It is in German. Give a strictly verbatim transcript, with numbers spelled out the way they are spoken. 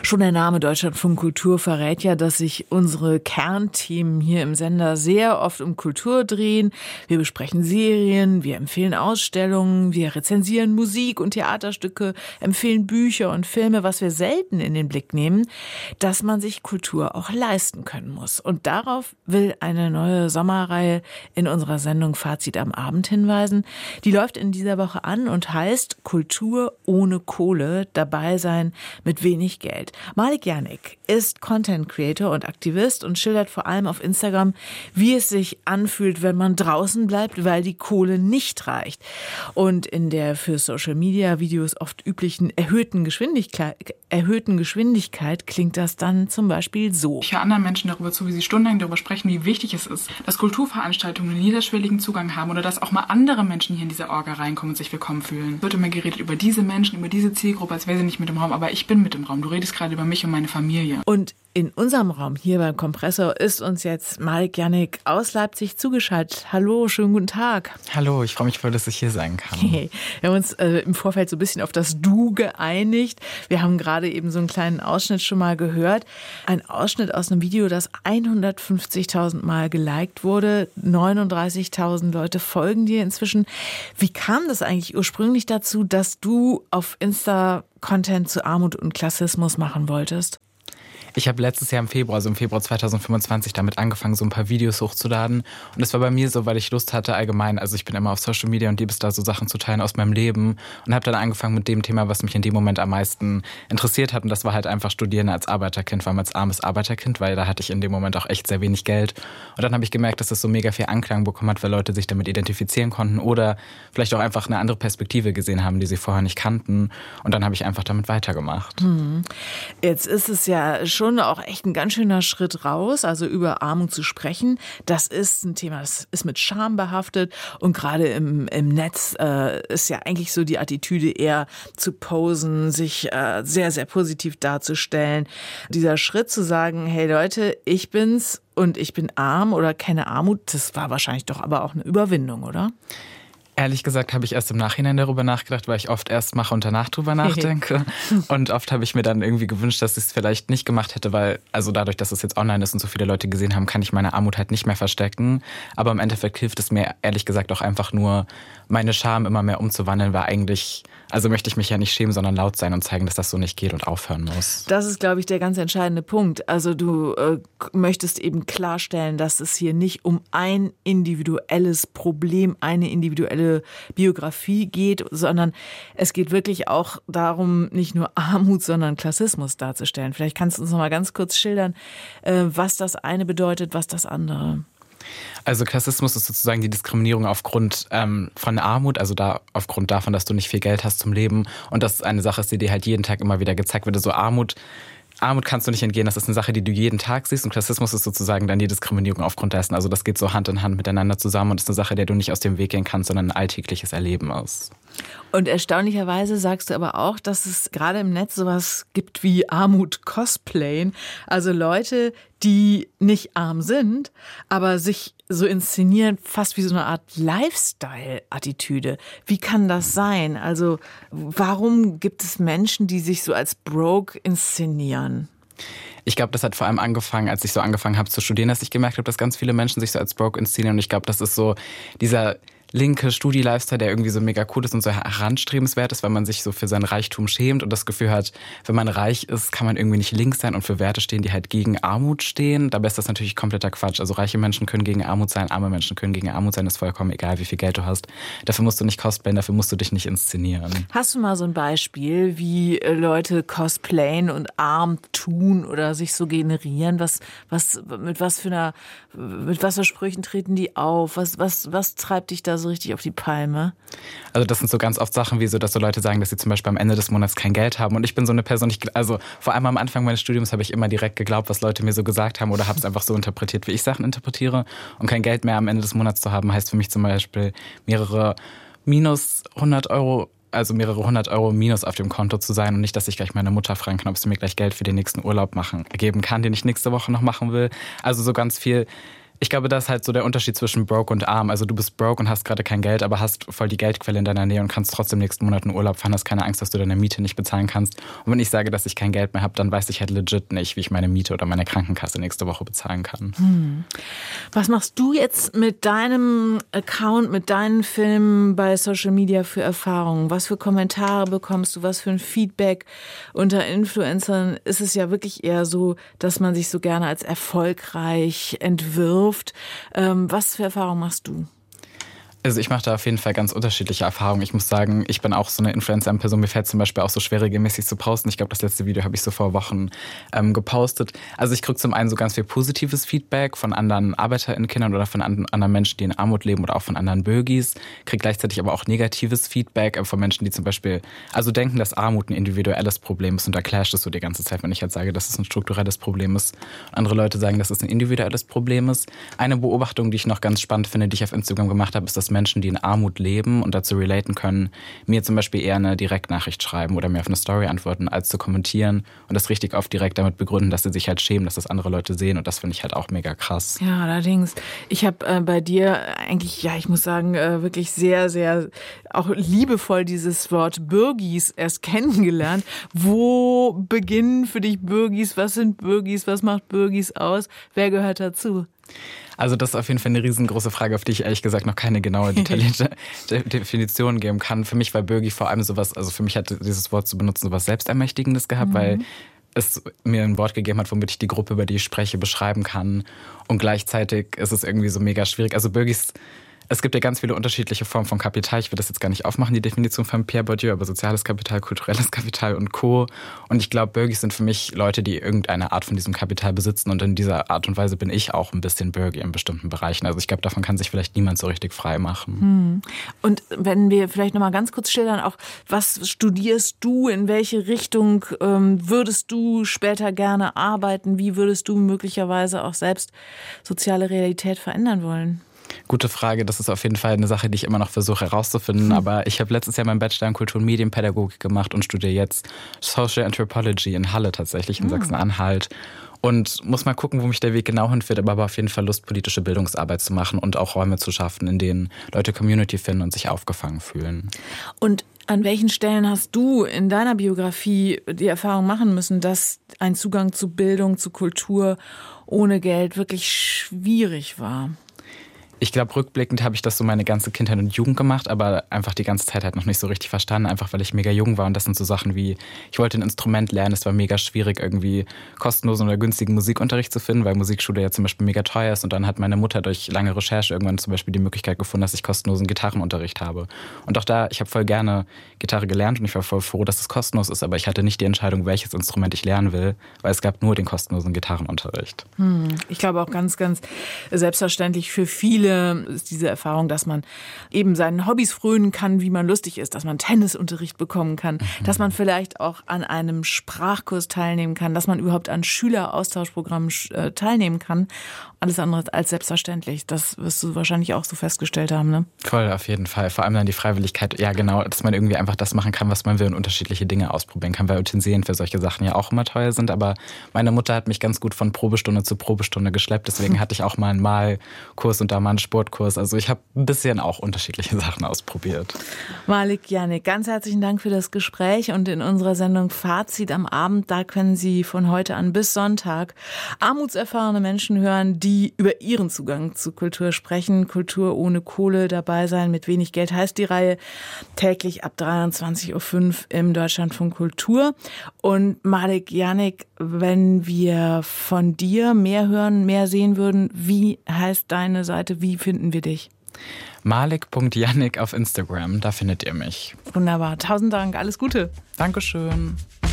Schon der Name Deutschlandfunk Kultur verrät ja, dass sich unsere Kernthemen hier im Sender sehr oft um Kultur drehen. Wir besprechen Serien, wir empfehlen Ausstellungen, wir rezensieren Musik und Theaterstücke, empfehlen Bücher und Filme. Was wir selten in den Blick nehmen, dass man sich Kultur auch leisten können muss. Und darauf will eine neue Sommerreihe in unserer Sendung Fazit am Abend hinweisen. Die läuft in dieser Woche an und heißt Kultur ohne Kohle, dabei sein mit wenig Geld. Malik Janik ist Content Creator und Aktivist und schildert vor allem auf Instagram, wie es sich anfühlt, wenn man draußen bleibt, weil die Kohle nicht reicht. Und in der für Social Media Videos oft üblichen erhöhten Geschwindigkeit, erhöhten Geschwindigkeit klingt das dann zum Beispiel so. Ich höre anderen Menschen darüber zu, wie sie stundenlang darüber sprechen, wie wichtig es ist, dass Kulturveranstaltungen einen niederschwelligen Zugang haben oder dass auch mal andere Menschen hier in diese Orga reinkommen und sich willkommen fühlen. Es wird immer geredet über diese Menschen, über diese Zielgruppe, als wäre sie nicht mit im Raum, aber ich bin mit im Raum. Du redest gerade über mich und meine Familie. Und in unserem Raum hier beim Kompressor ist uns jetzt Malik Janik aus Leipzig zugeschaltet. Hallo, schönen guten Tag. Hallo, ich freue mich voll, dass ich hier sein kann. Hey, wir haben uns äh, im Vorfeld so ein bisschen auf das Du geeinigt. Wir haben gerade eben so einen kleinen Ausschnitt schon mal gehört. Ein Ausschnitt aus einem Video, das hundertfünfzigtausend Mal geliked wurde. neununddreißigtausend Leute folgen dir inzwischen. Wie kam das eigentlich ursprünglich dazu, dass du auf Insta Content zu Armut und Klassismus machen wolltest? Ich habe letztes Jahr im Februar, also im Februar zweitausendfünfundzwanzig, damit angefangen, so ein paar Videos hochzuladen. Und das war bei mir so, weil ich Lust hatte allgemein. Also ich bin immer auf Social Media und liebe es da, so Sachen zu teilen aus meinem Leben. Und habe dann angefangen mit dem Thema, was mich in dem Moment am meisten interessiert hat. Und das war halt einfach Studieren als Arbeiterkind, vor allem als armes Arbeiterkind, weil da hatte ich in dem Moment auch echt sehr wenig Geld. Und dann habe ich gemerkt, dass das so mega viel Anklang bekommen hat, weil Leute sich damit identifizieren konnten oder vielleicht auch einfach eine andere Perspektive gesehen haben, die sie vorher nicht kannten. Und dann habe ich einfach damit weitergemacht. Hm. Jetzt ist es ja schon schon auch echt ein ganz schöner Schritt raus, also über Armut zu sprechen. Das ist ein Thema, das ist mit Scham behaftet und gerade im, im Netz äh, ist ja eigentlich so die Attitüde eher zu posen, sich äh, sehr, sehr positiv darzustellen. Dieser Schritt zu sagen, hey Leute, ich bin's und ich bin arm oder kenne Armut, das war wahrscheinlich doch aber auch eine Überwindung, oder? Ehrlich gesagt habe ich erst im Nachhinein darüber nachgedacht, weil ich oft erst mache und danach drüber nachdenke. Und oft habe ich mir dann irgendwie gewünscht, dass ich es vielleicht nicht gemacht hätte, weil, also dadurch, dass es jetzt online ist und so viele Leute gesehen haben, kann ich meine Armut halt nicht mehr verstecken. Aber im Endeffekt hilft es mir ehrlich gesagt auch einfach nur, meine Scham immer mehr umzuwandeln, weil eigentlich, also möchte ich mich ja nicht schämen, sondern laut sein und zeigen, dass das so nicht geht und aufhören muss. Das ist, glaube ich, der ganz entscheidende Punkt. Also du äh, möchtest eben klarstellen, dass es hier nicht um ein individuelles Problem, eine individuelle Biografie geht, sondern es geht wirklich auch darum, nicht nur Armut, sondern Klassismus darzustellen. Vielleicht kannst du uns noch mal ganz kurz schildern, was das eine bedeutet, was das andere. Also Klassismus ist sozusagen die Diskriminierung aufgrund ähm, von Armut, also da aufgrund davon, dass du nicht viel Geld hast zum Leben. Und das ist eine Sache, die dir halt jeden Tag immer wieder gezeigt wird. So Armut Armut kannst du nicht entgehen, das ist eine Sache, die du jeden Tag siehst und Klassismus ist sozusagen dann die Diskriminierung aufgrund dessen. Also das geht so Hand in Hand miteinander zusammen und ist eine Sache, der du nicht aus dem Weg gehen kannst, sondern ein alltägliches Erleben ist. Und erstaunlicherweise sagst du aber auch, dass es gerade im Netz sowas gibt wie Armut-Cosplayen. Also Leute, die nicht arm sind, aber sich so inszenieren, fast wie so eine Art Lifestyle-Attitüde. Wie kann das sein? Also warum gibt es Menschen, die sich so als broke inszenieren? Ich glaube, das hat vor allem angefangen, als ich so angefangen habe zu studieren, dass ich gemerkt habe, dass ganz viele Menschen sich so als broke inszenieren. Und ich glaube, das ist so dieser linke Studi-Lifestyle, der irgendwie so mega cool ist und so heranstrebenswert ist, weil man sich so für seinen Reichtum schämt und das Gefühl hat, wenn man reich ist, kann man irgendwie nicht links sein und für Werte stehen, die halt gegen Armut stehen. Dabei ist das natürlich kompletter Quatsch. Also reiche Menschen können gegen Armut sein, arme Menschen können gegen Armut sein, ist vollkommen egal, wie viel Geld du hast. Dafür musst du nicht cosplayen, dafür musst du dich nicht inszenieren. Hast du mal so ein Beispiel, wie Leute cosplayen und arm tun oder sich so generieren? Was, was, mit was für einer, mit was für Sprüchen treten die auf? Was, was, was treibt dich da so richtig auf die Palme? Also das sind so ganz oft Sachen wie so, dass so Leute sagen, dass sie zum Beispiel am Ende des Monats kein Geld haben. Und ich bin so eine Person, ich, also vor allem am Anfang meines Studiums habe ich immer direkt geglaubt, was Leute mir so gesagt haben oder habe es einfach so interpretiert, wie ich Sachen interpretiere. Und kein Geld mehr am Ende des Monats zu haben, heißt für mich zum Beispiel mehrere minus hundert Euro, also mehrere hundert Euro minus auf dem Konto zu sein und nicht, dass ich gleich meine Mutter fragen kann, ob sie mir gleich Geld für den nächsten Urlaub machen, geben kann, den ich nächste Woche noch machen will. Also so ganz viel Ich glaube, das ist halt so der Unterschied zwischen broke und arm. Also du bist broke und hast gerade kein Geld, aber hast voll die Geldquelle in deiner Nähe und kannst trotzdem nächsten Monat in Urlaub fahren, hast keine Angst, dass du deine Miete nicht bezahlen kannst. Und wenn ich sage, dass ich kein Geld mehr habe, dann weiß ich halt legit nicht, wie ich meine Miete oder meine Krankenkasse nächste Woche bezahlen kann. Hm. Was machst du jetzt mit deinem Account, mit deinen Filmen bei Social Media für Erfahrungen? Was für Kommentare bekommst du? Was für ein Feedback? Unter Influencern ist es ja wirklich eher so, dass man sich so gerne als erfolgreich entwirft. Ähm, was für Erfahrungen machst du? Also ich mache da auf jeden Fall ganz unterschiedliche Erfahrungen. Ich muss sagen, ich bin auch so eine Influencer-Person. Mir fällt zum Beispiel auch so schwer, regelmäßig zu posten. Ich glaube, das letzte Video habe ich so vor Wochen ähm, gepostet. Also ich kriege zum einen so ganz viel positives Feedback von anderen ArbeiterInnen-Kindern oder von an, anderen Menschen, die in Armut leben oder auch von anderen Bürgis. Kriege gleichzeitig aber auch negatives Feedback äh, von Menschen, die zum Beispiel also denken, dass Armut ein individuelles Problem ist und da clasht es so die ganze Zeit, wenn ich jetzt sage, dass es ein strukturelles Problem ist. Und andere Leute sagen, dass es ein individuelles Problem ist. Eine Beobachtung, die ich noch ganz spannend finde, die ich auf Instagram gemacht habe, ist, dass Menschen, die in Armut leben und dazu relaten können, mir zum Beispiel eher eine Direktnachricht schreiben oder mir auf eine Story antworten, als zu kommentieren und das richtig oft direkt damit begründen, dass sie sich halt schämen, dass das andere Leute sehen und das finde ich halt auch mega krass. Ja, allerdings. Ich habe äh, bei dir eigentlich, ja, ich muss sagen, äh, wirklich sehr, sehr auch liebevoll dieses Wort Bürgis erst kennengelernt. Wo beginnen für dich Bürgis? Was sind Bürgis? Was macht Bürgis aus? Wer gehört dazu? Also das ist auf jeden Fall eine riesengroße Frage, auf die ich ehrlich gesagt noch keine genaue, detaillierte Definition geben kann. Für mich war Bürgi vor allem sowas, also für mich hat dieses Wort zu benutzen sowas Selbstermächtigendes gehabt, mhm. weil es mir ein Wort gegeben hat, womit ich die Gruppe, über die ich spreche, beschreiben kann. Und gleichzeitig ist es irgendwie so mega schwierig. Also Bürgis, es gibt ja ganz viele unterschiedliche Formen von Kapital. Ich will das jetzt gar nicht aufmachen, die Definition von Pierre Bourdieu, aber soziales Kapital, kulturelles Kapital und Co. Und ich glaube, Bürgis sind für mich Leute, die irgendeine Art von diesem Kapital besitzen. Und in dieser Art und Weise bin ich auch ein bisschen Bürgi in bestimmten Bereichen. Also ich glaube, davon kann sich vielleicht niemand so richtig frei machen. Hm. Und wenn wir vielleicht noch mal ganz kurz schildern, auch was studierst du, in welche Richtung ähm, würdest du später gerne arbeiten? Wie würdest du möglicherweise auch selbst soziale Realität verändern wollen? Gute Frage, das ist auf jeden Fall eine Sache, die ich immer noch versuche herauszufinden, aber ich habe letztes Jahr meinen Bachelor in Kultur- und Medienpädagogik gemacht und studiere jetzt Social Anthropology in Halle tatsächlich, in Sachsen-Anhalt und muss mal gucken, wo mich der Weg genau hinführt, aber auf jeden Fall Lust, politische Bildungsarbeit zu machen und auch Räume zu schaffen, in denen Leute Community finden und sich aufgefangen fühlen. Und an welchen Stellen hast du in deiner Biografie die Erfahrung machen müssen, dass ein Zugang zu Bildung, zu Kultur ohne Geld wirklich schwierig war? Ich glaube, rückblickend habe ich das so meine ganze Kindheit und Jugend gemacht, aber einfach die ganze Zeit halt noch nicht so richtig verstanden, einfach weil ich mega jung war. Und das sind so Sachen wie, ich wollte ein Instrument lernen, es war mega schwierig, irgendwie kostenlosen oder günstigen Musikunterricht zu finden, weil Musikschule ja zum Beispiel mega teuer ist. Und dann hat meine Mutter durch lange Recherche irgendwann zum Beispiel die Möglichkeit gefunden, dass ich kostenlosen Gitarrenunterricht habe. Und auch da, ich habe voll gerne Gitarre gelernt und ich war voll froh, dass es kostenlos ist, aber ich hatte nicht die Entscheidung, welches Instrument ich lernen will, weil es gab nur den kostenlosen Gitarrenunterricht. Hm, ich glaube auch ganz, ganz selbstverständlich für viele ist diese Erfahrung, dass man eben seinen Hobbys frönen kann, wie man lustig ist, dass man Tennisunterricht bekommen kann, mhm. dass man vielleicht auch an einem Sprachkurs teilnehmen kann, dass man überhaupt an Schüleraustauschprogrammen äh, teilnehmen kann. Alles andere als selbstverständlich. Das wirst du wahrscheinlich auch so festgestellt haben, ne? Voll, auf jeden Fall. Vor allem dann die Freiwilligkeit. Ja, genau, dass man irgendwie einfach das machen kann, was man will und unterschiedliche Dinge ausprobieren kann, weil Utensilien für solche Sachen ja auch immer teuer sind. Aber meine Mutter hat mich ganz gut von Probestunde zu Probestunde geschleppt. Deswegen hatte ich auch mal einen Malkurs und da mal einen Sportkurs. Also ich habe ein bisschen auch unterschiedliche Sachen ausprobiert. Malik Yanik, ganz herzlichen Dank für das Gespräch. Und in unserer Sendung Fazit am Abend, da können Sie von heute an bis Sonntag armutserfahrene Menschen hören, die über ihren Zugang zu Kultur sprechen. Kultur ohne Kohle, dabei sein mit wenig Geld heißt die Reihe. Täglich ab dreiundzwanzig Uhr fünf im Deutschlandfunk Kultur. Und Malik Yanik, wenn wir von dir mehr hören, mehr sehen würden, wie heißt deine Seite, wie finden wir dich? Malik Punkt Yanik auf Instagram, da findet ihr mich. Wunderbar, tausend Dank, alles Gute. Dankeschön.